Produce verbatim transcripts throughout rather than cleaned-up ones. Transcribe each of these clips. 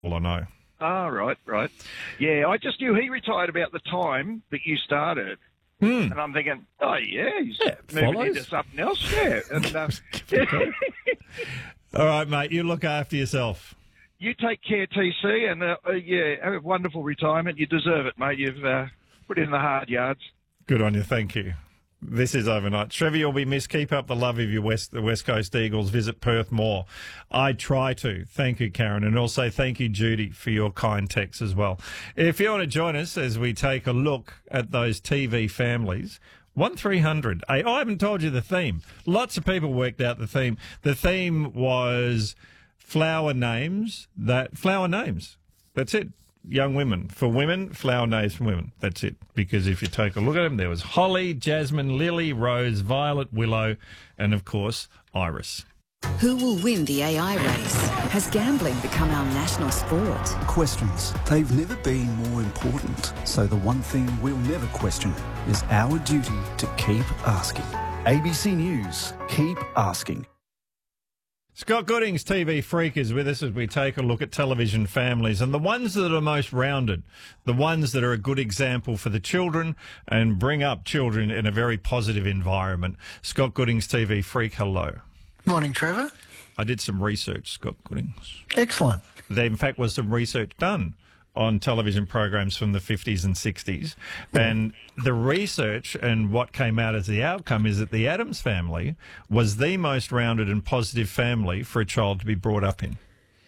All I know. Ah, right, right. Yeah, I just knew he retired about the time that you started. Hmm. And I'm thinking, oh, yeah, he's Yeah, moving follows. into something else. Yeah. And, uh, All right, mate, you look after yourself. you take care, T C, and, uh, uh, yeah, have a wonderful retirement. You deserve it, mate. You've uh, put in the hard yards. Good on you, thank you. This is overnight. Trevor, you'll be missed. Keep up the love of your West, the West Coast Eagles. Visit Perth more. I try to. Thank you, Karen. And also thank you, Judy, for your kind texts as well. If you want to join us as we take a look at those T V families, one three hundred. I, I haven't told you the theme. Lots of people worked out the theme. The theme was flower names. That Flower names. That's it. Young women. For women, flower names for women. That's it. Because if you take a look at them, there was Holly, Jasmine, Lily, Rose, Violet, Willow, and of course, Iris. Who will win the A I race? Has gambling become our national sport? Questions. They've never been more important. So the one thing we'll never question is our duty to keep asking. A B C News. Keep asking. Scott Goodings, T V Freak, is with us as we take a look at television families and the ones that are most rounded, the ones that are a good example for the children and bring up children in a very positive environment. Scott Goodings, T V Freak, hello. Morning, Trevor. I did some research, Scott Goodings. Excellent. There, in fact, was some research done on television programs from the fifties and sixties. And the research and what came out as the outcome is that the Addams family was the most rounded and positive family for a child to be brought up in.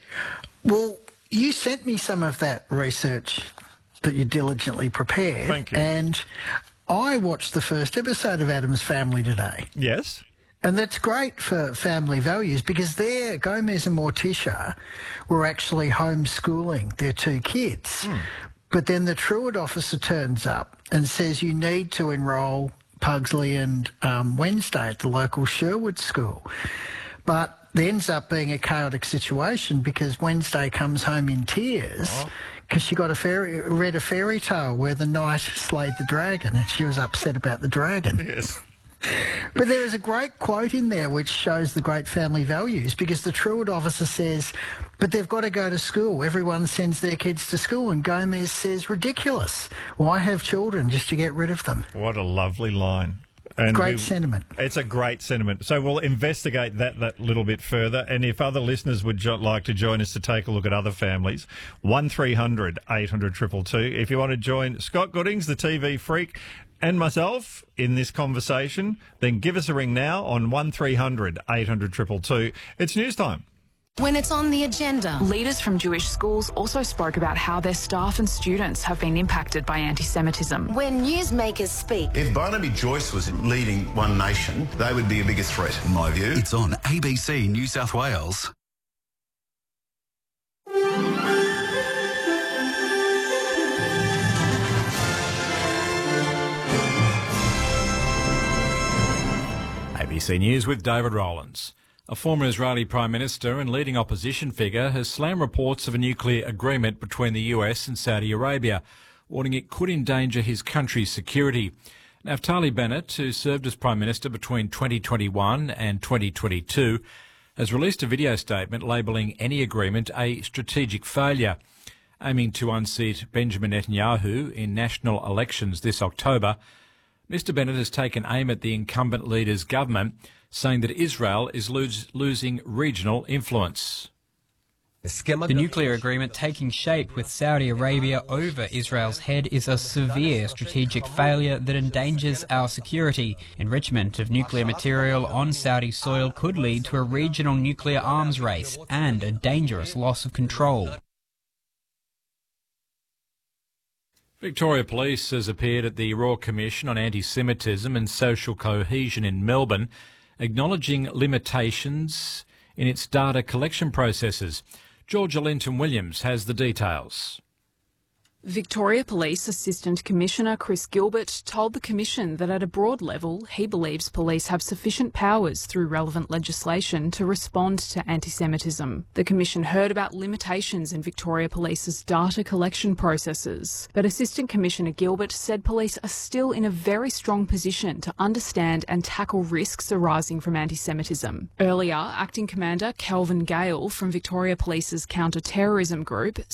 Well, you sent me some of that research that you diligently prepared. Thank you. And I watched the first episode of Addams Family today. Yes? And that's great for family values because there, Gomez and Morticia were actually homeschooling their two kids. Mm. But then the Truett officer turns up and says you need to enrol Pugsley and um, Wednesday at the local Sherwood school. But there ends up being a chaotic situation because Wednesday comes home in tears because oh. she got a fairy, read a fairy tale where the knight slayed the dragon and she was upset about the dragon. Yes. But there is a great quote in there which shows the great family values because the Truett officer says, but they've got to go to school. Everyone sends their kids to school. And Gomez says, ridiculous. Why have children just to get rid of them? What a lovely line. And great we, sentiment. It's a great sentiment. So we'll investigate that that little bit further. And if other listeners would jo- like to join us to take a look at other families, one three hundred eight hundred two two two. If you want to join Scott Goodings, the T V Freak, and myself in this conversation, then give us a ring now on one three hundred eight hundred two two two. It's news time. When it's on the agenda. Leaders from Jewish schools also spoke about how their staff and students have been impacted by anti-Semitism. When newsmakers speak. If Barnaby Joyce was leading One Nation, they would be a bigger threat, in my view. It's on A B C New South Wales. A B C News with David Rowlands. A former Israeli Prime Minister and leading opposition figure has slammed reports of a nuclear agreement between the U S and Saudi Arabia, warning it could endanger his country's security. Naftali Bennett, who served as Prime Minister between twenty twenty-one and twenty twenty-two, has released a video statement labelling any agreement a strategic failure. Aiming to unseat Benjamin Netanyahu in national elections this October, Mister Bennett has taken aim at the incumbent leader's government, saying that Israel is lose, losing regional influence. The nuclear agreement taking shape with Saudi Arabia over Israel's head is a severe strategic failure that endangers our security. Enrichment of nuclear material on Saudi soil could lead to a regional nuclear arms race and a dangerous loss of control. Victoria Police has appeared at the Royal Commission on Anti-Semitism and Social Cohesion in Melbourne, acknowledging limitations in its data collection processes. Georgia Linton-Williams has the details. Victoria Police Assistant Commissioner Chris Gilbert told the Commission that at a broad level, he believes police have sufficient powers through relevant legislation to respond to anti-Semitism. The Commission heard about limitations in Victoria Police's data collection processes, but Assistant Commissioner Gilbert said police are still in a very strong position to understand and tackle risks arising from anti-Semitism. Earlier, Acting Commander Kelvin Gale from Victoria Police's Counter-Terrorism Group